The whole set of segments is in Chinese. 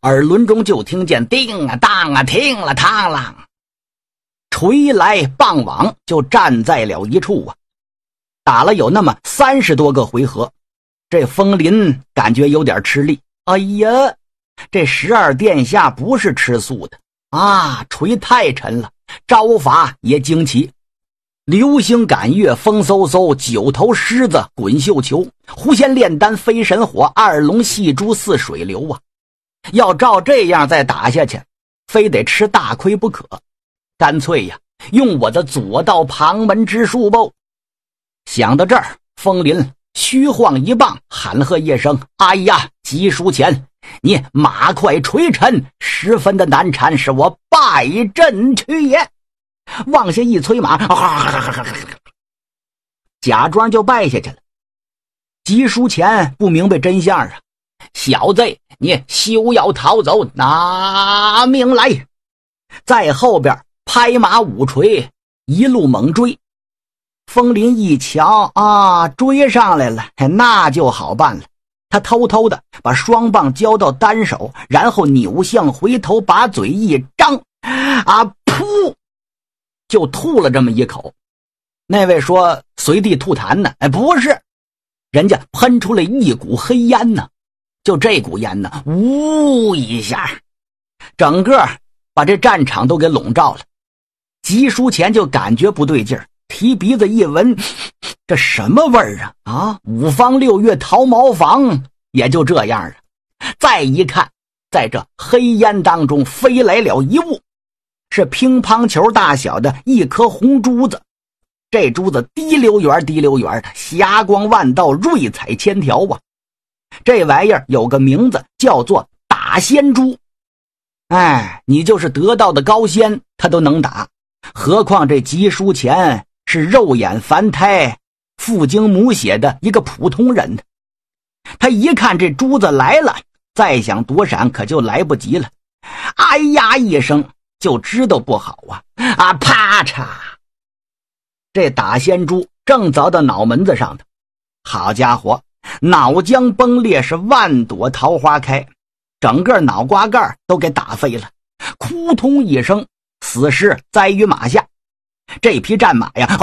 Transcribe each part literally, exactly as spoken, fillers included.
耳轮中就听见叮啊当啊听了嘡啷，锤来棒往，就站在了一处啊。打了有那么三十多个回合，这风林感觉有点吃力。哎呀，这十二殿下不是吃素的啊，锤太沉了，招法也惊奇。流星赶月，风嗖嗖，九头狮子滚绣球，狐仙炼丹飞神火，二龙戏珠似水流啊！要照这样再打下去，非得吃大亏不可。干脆呀，用我的左道旁门之术吧。想到这儿，风林虚晃一棒，喊喝一声：“哎呀，吉书前，你马快锤沉，十分的难缠，使我败阵去也。”往下一催马，假装就败下去了。吉书前不明白真相啊，小子，你休要逃走，拿命来！在后边拍马舞锤，一路猛追。风林一瞧啊，追上来了，那就好办了。他偷偷的把双棒交到单手，然后扭向回头，把嘴一张，啊噗，就吐了这么一口。那位说随地吐痰呢？哎，不是，人家喷出来一股黑烟呢。就这股烟呢，呜一下，整个把这战场都给笼罩了。吉书前就感觉不对劲儿，提鼻子一闻，这什么味儿啊？啊，五方六月桃茅房也就这样了。再一看，在这黑烟当中飞来了一物，是乒乓球大小的一颗红珠子。这珠子滴溜圆滴溜圆的，霞光万道，瑞彩千条啊！这玩意儿有个名字，叫做打仙珠。哎，你就是得道的高仙，他都能打，何况这吉书前是肉眼凡胎、父精母血的一个普通人呢？他一看这珠子来了，再想躲闪可就来不及了。哎呀一声，就知道不好啊！啊，啪嚓！这打仙珠正凿到脑门子上的，好家伙，脑浆崩裂，是万朵桃花开，整个脑瓜盖都给打飞了，扑通一声，死尸栽于马下。这匹战马呀，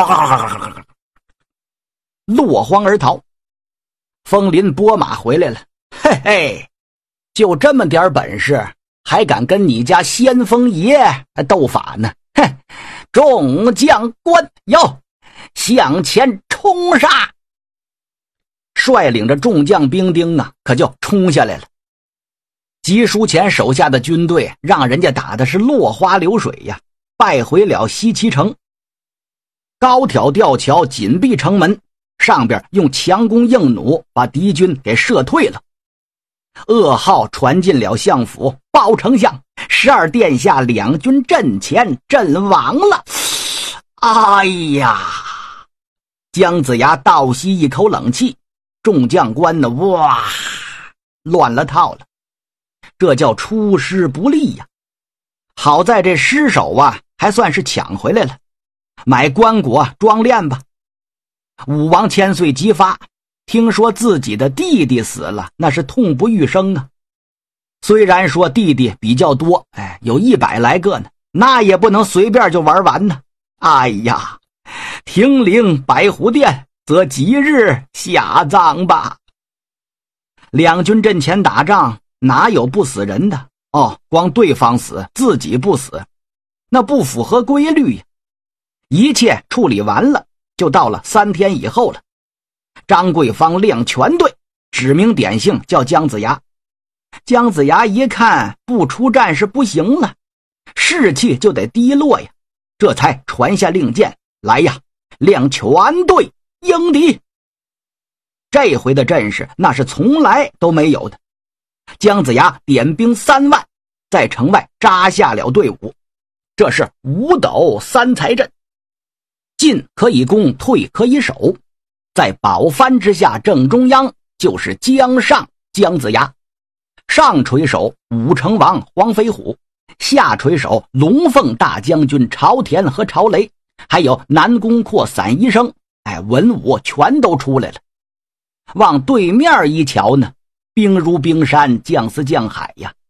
落荒而逃。风林拨马回来了，嘿嘿，就这么点本事，还敢跟你家先锋爷斗法呢？哼！众将官要向前冲杀！率领着众将兵丁啊，可就冲下来了。吉书前手下的军队让人家打的是落花流水呀，败回了西岐城。高挑吊桥紧闭城门，上边用强弓硬弩把敌军给射退了。噩耗传进了相府，报丞相，十二殿下两军阵前阵亡了。哎呀！姜子牙倒吸一口冷气，众将官呢，哇，乱了套了，这叫出师不利呀。好在这尸首啊，还算是抢回来了，买棺椁装殓吧。武王千岁急发，听说自己的弟弟死了，那是痛不欲生啊。虽然说弟弟比较多，哎，有一百来个呢，那也不能随便就玩完呢。哎呀，停灵白虎殿，则即日下葬吧。两军阵前打仗，哪有不死人的？哦，光对方死，自己不死，那不符合规律呀。一切处理完了，就到了三天以后了。张桂芳亮全队，指名点姓叫姜子牙。姜子牙一看不出战是不行了，士气就得低落呀，这才传下令箭，来呀，亮全队迎敌。这回的阵势那是从来都没有的。姜子牙点兵三万，在城外扎下了队伍，这是五斗三才阵，进可以攻，退可以守。在宝幡之下正中央就是姜尚姜子牙，上垂手武成王黄飞虎，下垂手龙凤大将军朝田和朝雷，还有南宫阔散医生，哎，文武全都出来了。往对面一瞧呢，兵如冰山，将似将海呀。